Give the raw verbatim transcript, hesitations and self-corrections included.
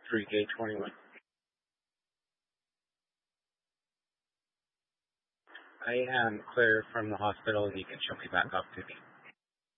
three K twenty-one. I am clear from the hospital and you can show me back up to me.